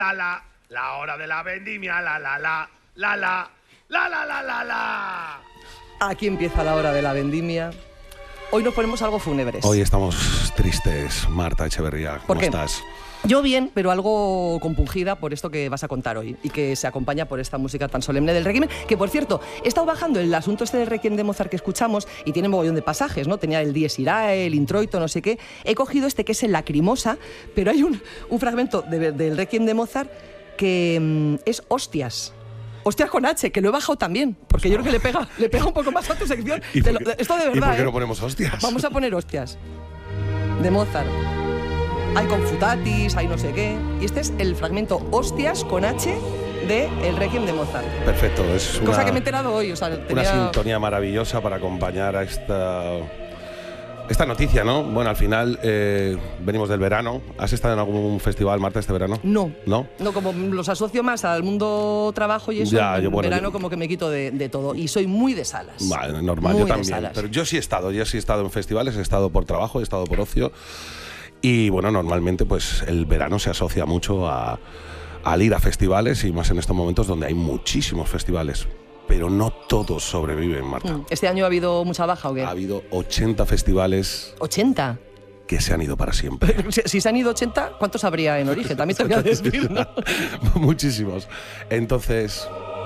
la hora de la vendimia, la. Aquí empieza la hora de la vendimia. Hoy nos ponemos algo fúnebres. Hoy estamos tristes, Marta Echeverría. ¿Cómo estás? Yo bien, pero algo compungida por esto que vas a contar hoy y que se acompaña por esta música tan solemne del Requiem, que por cierto, he estado bajando el asunto este del Requiem de Mozart que escuchamos y tiene mogollón de pasajes, ¿no? Tenía el Dies Irae, el Introito, no sé qué. He cogido este que es el Lacrimosa, pero hay un fragmento del Requiem de Mozart que es Hostias. Hostias con H, que lo he bajado también, porque yo creo que le pega un poco más a tu sección. Esto de verdad. ¿Y por qué no ponemos Hostias? Vamos a poner Hostias de Mozart. Hay confutatis, hay no sé qué. Y este es el fragmento Hostias con H de El Requiem de Mozart. Perfecto, es cosa que me he enterado hoy. O sea, una sintonía maravillosa para acompañar a esta noticia, ¿no? Bueno, al final venimos del verano. ¿Has estado en algún festival, Marta, este verano? No. ¿No? No, como los asocio más al mundo trabajo y eso, en verano como que me quito de todo. Y soy muy de salas. Vale, normal, yo también. Pero yo sí he estado en festivales, he estado por trabajo, he estado por ocio. Y bueno, normalmente pues el verano se asocia mucho al ir a festivales y más en estos momentos donde hay muchísimos festivales. Pero no todos sobreviven, Marta. ¿Este año ha habido mucha baja o qué? Ha habido 80 festivales. ¿80? Que se han ido para siempre. Si se han ido 80, ¿cuántos habría en origen? También te voy a decir, ¿no? Muchísimos. Entonces...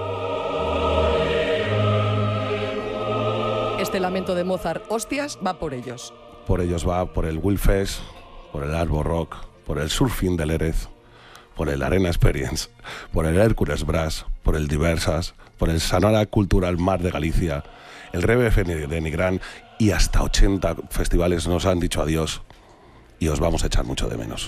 Este lamento de Mozart, Hostias, va por ellos. Por ellos va, por el Willfest, por el Arbo Rock, por el Surfing del Erez, por el Arena Experience, por el Hércules Brass, por el Diversas, por el Sanara Cultural Mar de Galicia, el RBF de Nigrán y hasta 80 festivales nos han dicho adiós y os vamos a echar mucho de menos.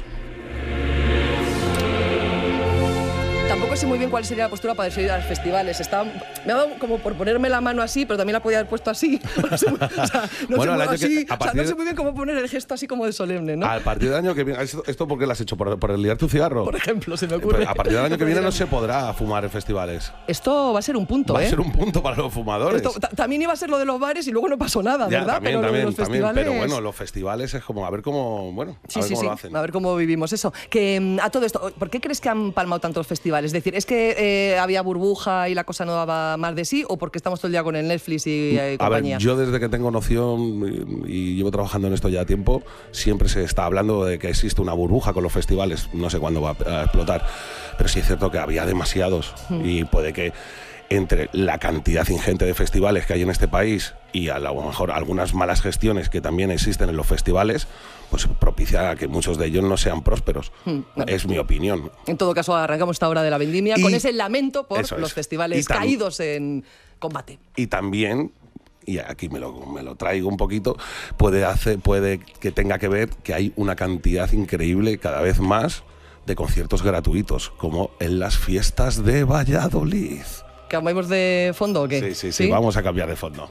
Tampoco sé muy bien cuál sería la postura para ir a los festivales. Me ha dado como por ponerme la mano así, pero también la podía haber puesto así. No sé muy bien cómo poner el gesto así como de solemne, ¿no? A partir del año que viene... ¿Esto por qué lo has hecho? ¿Por el liar tu cigarro? Por ejemplo, se me ocurre. A partir del año que viene no se podrá fumar en festivales. Esto va a ser un punto, Va a ser un punto para los fumadores. También iba a ser lo de los bares y luego no pasó nada, ya, ¿verdad? También, festivales... pero bueno, los festivales es como a ver cómo... Bueno, sí, a ver cómo lo sí, hacen. A ver cómo vivimos eso. Que a todo esto, ¿por qué crees que han palmado tantos festivales? Es decir, ¿es que había burbuja y la cosa no daba más de sí o porque estamos todo el día con el Netflix y compañía? A ver, yo desde que tengo noción y llevo trabajando en esto ya tiempo, siempre se está hablando de que existe una burbuja con los festivales, no sé cuándo va a explotar, pero sí es cierto que había demasiados y puede que entre la cantidad ingente de festivales que hay en este país y a lo mejor algunas malas gestiones que también existen en los festivales, pues propicia que muchos de ellos no sean prósperos. Es mi opinión. En todo caso, arrancamos esta hora de la vendimia con ese lamento por los festivales caídos en combate. Y también, y aquí me lo traigo un poquito, puede que tenga que ver que hay una cantidad increíble cada vez más de conciertos gratuitos, como en las fiestas de Valladolid. ¿Cambiamos de fondo o qué? Sí, vamos a cambiar de fondo.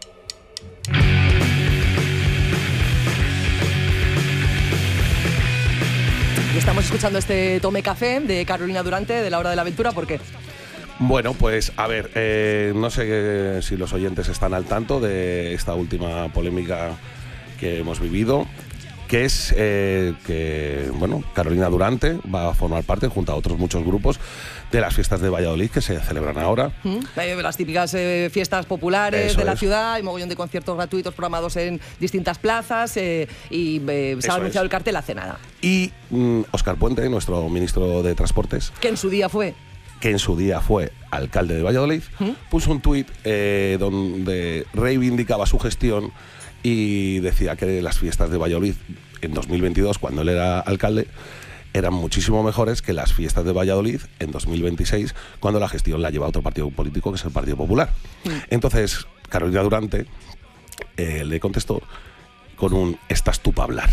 Y estamos escuchando este Tome Café de Carolina Durante, de La Hora de la Aventura, ¿por qué? Bueno, pues a ver, no sé si los oyentes están al tanto de esta última polémica que hemos vivido, que es que, bueno, Carolina Durante va a formar parte, junto a otros muchos grupos, de las fiestas de Valladolid que se celebran ahora. Las típicas fiestas populares de la ciudad, hay mogollón de conciertos gratuitos programados en distintas plazas y se ha anunciado el cartel hace nada. Y Óscar Puente, nuestro ministro de Transportes, que en su día fue alcalde de Valladolid, puso un tuit donde reivindicaba su gestión y decía que las fiestas de Valladolid en 2022, cuando él era alcalde, eran muchísimo mejores que las fiestas de Valladolid en 2026, cuando la gestión la lleva otro partido político, que es el Partido Popular. Entonces, Carolina Durante le contestó con un "estás tú pa' hablar".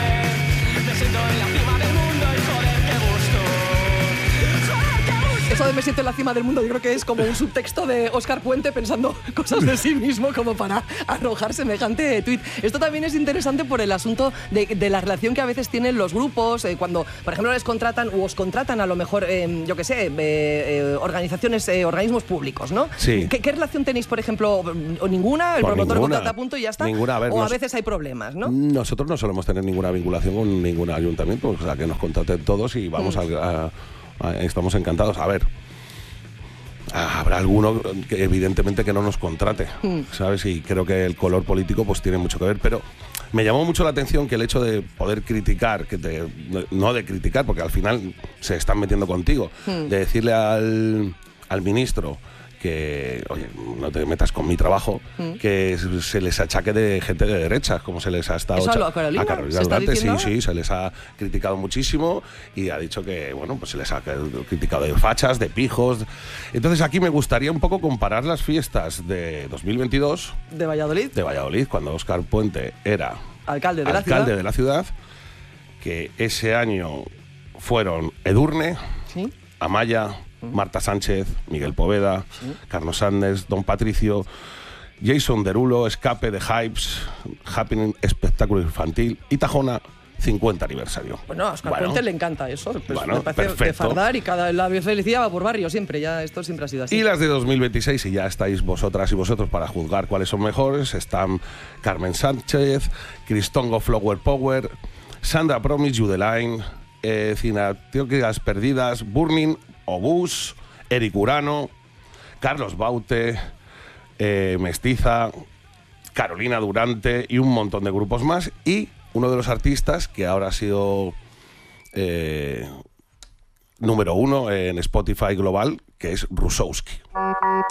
Eso de me siento en la cima del mundo, yo creo que es como un subtexto de Óscar Puente pensando cosas de sí mismo como para arrojar semejante tuit. Esto también es interesante por el asunto de la relación que a veces tienen los grupos cuando, por ejemplo, les contratan o os contratan a lo mejor, yo qué sé, organizaciones, organismos públicos, ¿no? Sí. ¿Qué relación tenéis, por ejemplo, o ninguna? El Pues promotor ninguna. contrata a punto y ya está. Ninguna. A veces hay problemas, ¿no? Nosotros no solemos tener ninguna vinculación con ningún ayuntamiento, o sea, que nos contraten todos y vamos estamos encantados. A ver, habrá alguno que evidentemente que no nos contrate, ¿sabes? Y creo que el color político pues tiene mucho que ver, pero me llamó mucho la atención que el hecho de poder criticar, no de criticar, porque al final se están metiendo contigo, de decirle al ministro que, oye, no te metas con mi trabajo, que se les achaque de gente de derechas, como se les ha estado... ¿Eso a Carolina? ¿Se está Durante, diciendo? Sí, se les ha criticado muchísimo y ha dicho que, bueno, pues se les ha criticado de fachas, de pijos. Entonces aquí me gustaría un poco comparar las fiestas de 2022... ¿De Valladolid? De Valladolid, cuando Óscar Puente era Alcalde de la ciudad, que ese año fueron Edurne, ¿sí? Amaya, Marta Sánchez, Miguel Poveda, Carlos Sanders, Don Patricio, Jason Derulo, Escape de Hypes, Happening Espectáculo Infantil y Tajona 50 aniversario. Bueno, a Óscar Puente le encanta eso. Pues bueno, me parece perfecto. de fardar y la felicidad va por barrio siempre. Ya esto siempre ha sido así. Y las de 2026, y ya estáis vosotras y vosotros para juzgar cuáles son mejores, están Carmen Sánchez, Cristongo Flower Power, Sandra Promise, You The Line, Cinatiocas Perdidas, Burning, Obús, Eric Urano, Carlos Baute, Mestiza, Carolina Durante y un montón de grupos más. Y uno de los artistas que ahora ha sido número 1 en Spotify Global, que es Rusowski.